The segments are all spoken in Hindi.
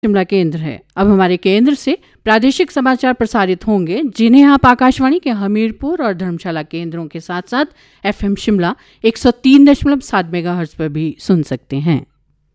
शिमला केंद्र है। अब हमारे केंद्र से प्रादेशिक समाचार प्रसारित होंगे, जिन्हें आप आकाशवाणी के हमीरपुर और धर्मशाला केंद्रों के साथ साथ FM शिमला 103.7 मेगाहर्ट्ज पर भी सुन सकते हैं।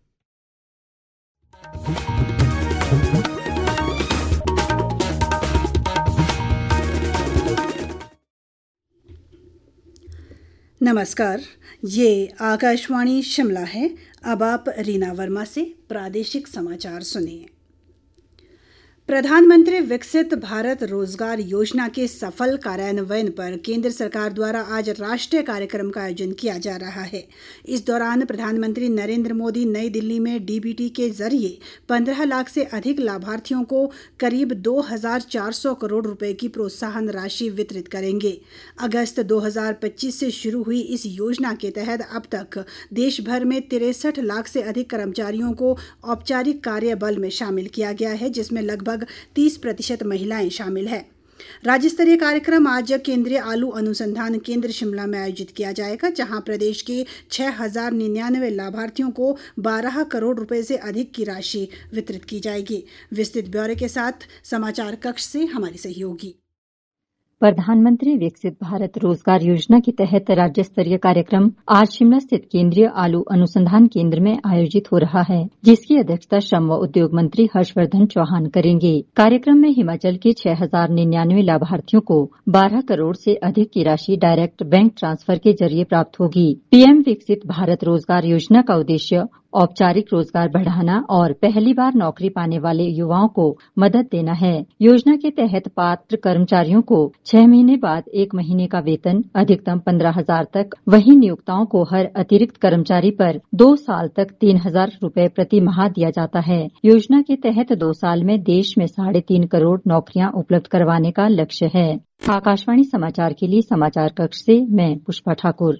नमस्कार, ये आकाशवाणी शिमला है। अब आप रीना वर्मा से प्रादेशिक समाचार सुनिए। प्रधानमंत्री विकसित भारत रोजगार योजना के सफल कार्यान्वयन पर केंद्र सरकार द्वारा आज राष्ट्रीय कार्यक्रम का आयोजन किया जा रहा है। इस दौरान प्रधानमंत्री नरेंद्र मोदी नई दिल्ली में डीबीटी के जरिए 15 लाख से अधिक लाभार्थियों को करीब 2,400 करोड़ रुपए की प्रोत्साहन राशि वितरित करेंगे। अगस्त 2025 से शुरू हुई इस योजना के तहत अब तक देश भर में 63 लाख से अधिक कर्मचारियों को औपचारिक कार्य बल में शामिल किया गया है, जिसमें लगभग 30% महिलाएं शामिल हैं। राज्य स्तरीय कार्यक्रम आज केंद्रीय आलू अनुसंधान केंद्र शिमला में आयोजित किया जाएगा, जहां प्रदेश के 6,099 लाभार्थियों को 12 करोड़ रुपए से अधिक की राशि वितरित की जाएगी। विस्तृत ब्यौरे के साथ समाचार कक्ष से हमारी सहयोगी। प्रधानमंत्री विकसित भारत रोजगार योजना के तहत राज्य स्तरीय कार्यक्रम आज शिमला स्थित केंद्रीय आलू अनुसंधान केंद्र में आयोजित हो रहा है, जिसकी अध्यक्षता श्रम व उद्योग मंत्री हर्षवर्धन चौहान करेंगे। कार्यक्रम में हिमाचल के 6,099 लाभार्थियों को 12 करोड़ से अधिक की राशि डायरेक्ट बैंक ट्रांसफर के जरिए प्राप्त होगी। पीएम विकसित भारत रोजगार योजना का उद्देश्य औपचारिक रोजगार बढ़ाना और पहली बार नौकरी पाने वाले युवाओं को मदद देना है। योजना के तहत पात्र कर्मचारियों को 6 महीने बाद 1 महीने का वेतन अधिकतम 15,000 तक, वहीं नियोक्ताओं को हर अतिरिक्त कर्मचारी पर 2 साल तक 3,000 रुपए प्रति माह दिया जाता है। योजना के तहत 2 साल में देश में 3.5 करोड़ नौकरियां उपलब्ध करवाने का लक्ष्य है। आकाशवाणी समाचार के लिए समाचार कक्ष से मैं पुष्पा ठाकुर।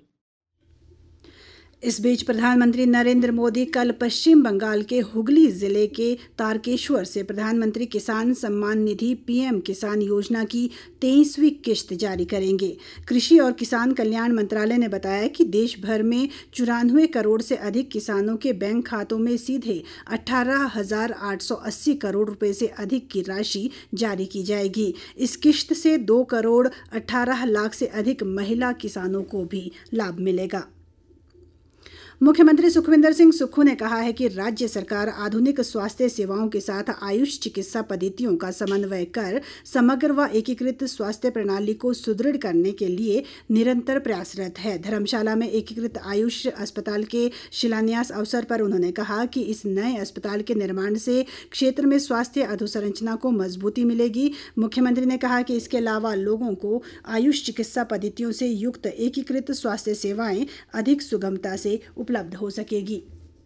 इस बीच प्रधानमंत्री नरेंद्र मोदी कल पश्चिम बंगाल के हुगली जिले के तारकेश्वर से प्रधानमंत्री किसान सम्मान निधि पीएम किसान योजना की 23वीं किश्त जारी करेंगे। कृषि और किसान कल्याण मंत्रालय ने बताया कि देश भर में 94 करोड़ से अधिक किसानों के बैंक खातों में सीधे 18,880 करोड़ रुपए से अधिक की राशि जारी की जाएगी। इस किश्त से 2 करोड़ 18 लाख से अधिक महिला किसानों को भी लाभ मिलेगा। मुख्यमंत्री सुखविंदर सिंह सुक्खू ने कहा है कि राज्य सरकार आधुनिक स्वास्थ्य सेवाओं के साथ आयुष चिकित्सा पद्धतियों का समन्वय कर समग्र व एकीकृत स्वास्थ्य प्रणाली को सुदृढ़ करने के लिए निरंतर प्रयासरत है। धर्मशाला में एकीकृत आयुष अस्पताल के शिलान्यास अवसर पर उन्होंने कहा कि इस नए अस्पताल के निर्माण से क्षेत्र में स्वास्थ्य अधोसंरचना को मजबूती मिलेगी। मुख्यमंत्री ने कहा कि इसके अलावा लोगों को आयुष चिकित्सा पद्धतियों से युक्त एकीकृत स्वास्थ्य सेवाएं अधिक सुगमता से उपलब्ध हो सकेगी।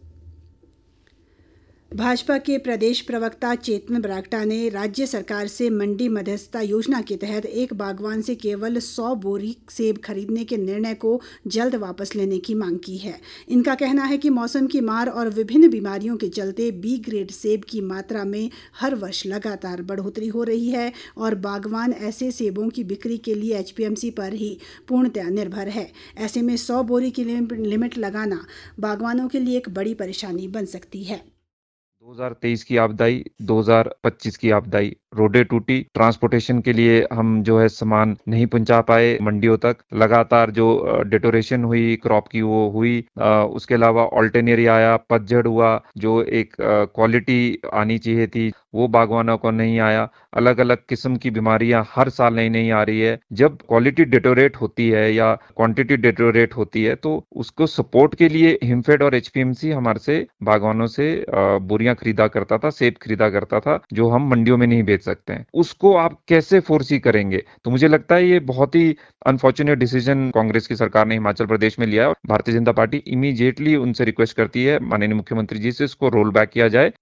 भाजपा के प्रदेश प्रवक्ता चेतन बरागटा ने राज्य सरकार से मंडी मध्यस्थता योजना के तहत एक बागवान से केवल 100 बोरी सेब खरीदने के निर्णय को जल्द वापस लेने की मांग की है। इनका कहना है कि मौसम की मार और विभिन्न बीमारियों के चलते बी ग्रेड सेब की मात्रा में हर वर्ष लगातार बढ़ोतरी हो रही है और बागवान ऐसे सेबों की बिक्री के लिए एचपीएमसी पर ही पूर्णतः निर्भर है। ऐसे में 100 बोरी की लिमिट लगाना बागवानों के लिए एक बड़ी परेशानी बन सकती है। 2023 की आपदाई, 2025 की आपदाई, रोडें टूटी, ट्रांसपोर्टेशन के लिए हम जो है सामान नहीं पहुंचा पाए मंडियों तक, लगातार जो डिटोरेशन हुई क्रॉप की वो हुई, उसके अलावा ऑल्टरनेरी आया, पतझड़ हुआ, जो एक क्वालिटी आनी चाहिए थी वो बागवानों को नहीं आया। अलग अलग किस्म की बीमारियां हर साल नई नई आ रही है। जब क्वालिटी डिटोरेट होती है या क्वांटिटी डिटोरेट होती है तो उसको सपोर्ट के लिए हिमफेड और एचपीएमसी हमारे से बागवानों से बोरियां खरीदा करता था, सेब खरीदा करता था, जो हम मंडियों में नहीं बेच सकते हैं। उसको आप कैसे फोर्सी करेंगे? तो मुझे लगता है ये बहुत ही अनफॉर्चुनेट डिसीजन कांग्रेस की सरकार ने हिमाचल प्रदेश में लिया है। भारतीय जनता पार्टी इमीडिएटली उनसे रिक्वेस्ट करती है माननीय मुख्यमंत्री जी से इसको रोल बैक किया जाए।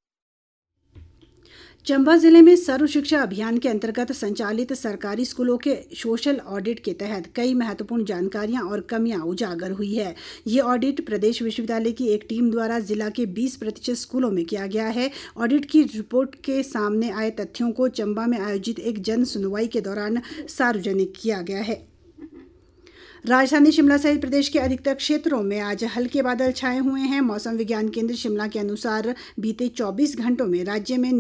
चंबा जिले में सर्व शिक्षा अभियान के अंतर्गत संचालित सरकारी स्कूलों के सोशल ऑडिट के तहत कई महत्वपूर्ण जानकारियां और कमियां उजागर हुई है। ये ऑडिट प्रदेश विश्वविद्यालय की एक टीम द्वारा जिला के 20% स्कूलों में किया गया है। ऑडिट की रिपोर्ट के सामने आए तथ्यों को चंबा में आयोजित एक जन सुनवाई के दौरान सार्वजनिक किया गया है। राजधानी शिमला सहित प्रदेश के अधिकतर क्षेत्रों में आज हल्के बादल छाए हुए हैं। मौसम विज्ञान केंद्र शिमला के अनुसार बीते 24 घंटों में राज्य में